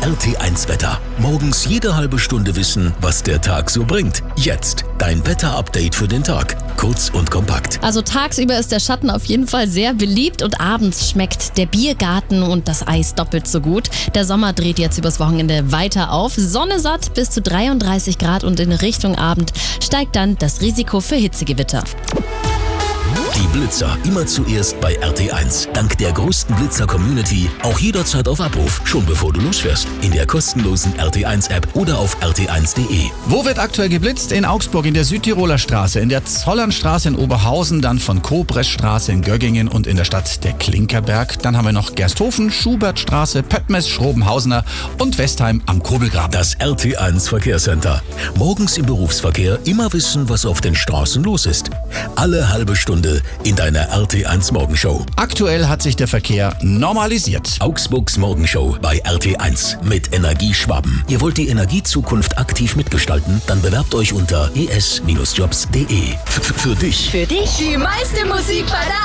RT1 Wetter. Morgens jede halbe Stunde wissen, was der Tag so bringt. Jetzt dein Wetterupdate für den Tag. Kurz und kompakt. Also tagsüber ist der Schatten auf jeden Fall sehr beliebt und abends schmeckt der Biergarten und das Eis doppelt so gut. Der Sommer dreht jetzt übers Wochenende weiter auf. Sonne satt bis zu 33 Grad und in Richtung Abend steigt dann das Risiko für Hitzegewitter. Die Blitzer immer zuerst bei RT1. Dank der größten Blitzer-Community auch jederzeit auf Abruf, schon bevor du losfährst. In der kostenlosen RT1-App oder auf rt1.de. Wo wird aktuell geblitzt? In Augsburg in der Südtiroler Straße, in der Zollernstraße in Oberhausen, dann von Kobrechtstraße in Göggingen und in der Stadt der Klinkerberg. Dann haben wir noch Gersthofen, Schubertstraße, Pöttmes, Schrobenhausener und Westheim am Kobelgraben. Das RT1 Verkehrscenter. Morgens im Berufsverkehr immer wissen, was auf den Straßen los ist. Alle halbe Stunde in deiner RT1 Morgenshow. Aktuell hat sich der Verkehr normalisiert. Augsburgs Morgenshow bei RT1 mit Energieschwaben. Ihr wollt die Energiezukunft aktiv mitgestalten? Dann bewerbt euch unter es-jobs.de. Für dich. Für dich die meiste Musik bei der